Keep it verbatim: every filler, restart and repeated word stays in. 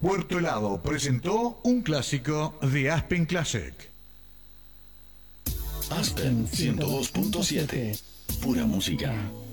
Puerto Helado presentó un clásico de Aspen Classic. Aspen ciento dos punto siete. Pura música.